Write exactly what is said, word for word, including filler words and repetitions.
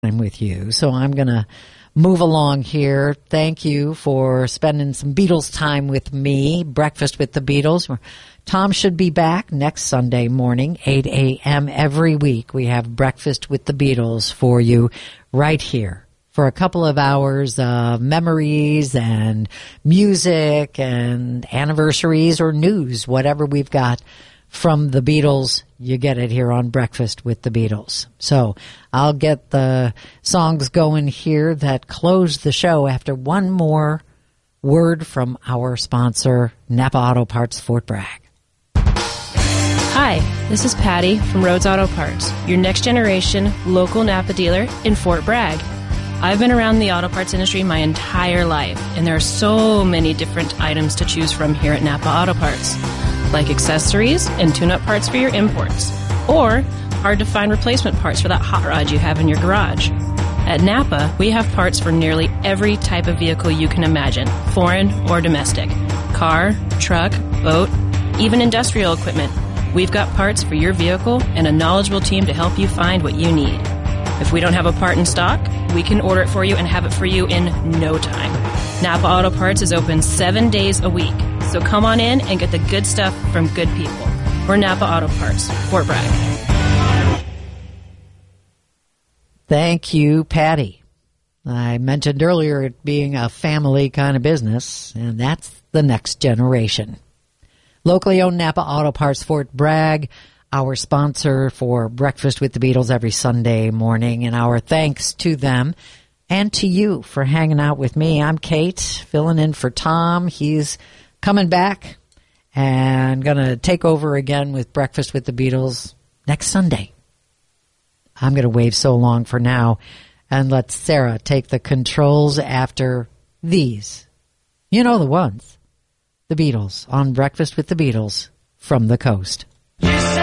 I'm with you. So I'm going to move along here. Thank you for spending some Beatles time with me. Breakfast with the Beatles. Tom should be back next Sunday morning, eight a.m. every week. We have Breakfast with the Beatles for you right here for a couple of hours of memories and music and anniversaries or news, whatever we've got from the Beatles. You get it here on Breakfast with the Beatles. So I'll get the songs going here that close the show after one more word from our sponsor, Napa Auto Parts Fort Bragg. Hi, this is Patty from Rhodes Auto Parts, your next generation local Napa dealer in Fort Bragg. I've been around the auto parts industry my entire life, and there are so many different items to choose from here at Napa Auto Parts, like accessories and tune-up parts for your imports, or hard-to-find replacement parts for that hot rod you have in your garage. At Napa, we have parts for nearly every type of vehicle you can imagine, foreign or domestic. Car, truck, boat, even industrial equipment. We've got parts for your vehicle and a knowledgeable team to help you find what you need. If we don't have a part in stock, we can order it for you and have it for you in no time. Napa Auto Parts is open seven days a week, so come on in and get the good stuff from good people. We're Napa Auto Parts, Fort Bragg. Thank you, Patty. I mentioned earlier it being a family kind of business, and that's the next generation. Locally owned Napa Auto Parts Fort Bragg, our sponsor for Breakfast with the Beatles every Sunday morning, and our thanks to them and to you for hanging out with me. I'm Kate, filling in for Tom. He's coming back and going to take over again with Breakfast with the Beatles next Sunday. I'm going to wave so long for now and let Sarah take the controls after these. You know the ones. The Beatles on Breakfast with the Beatles from the coast.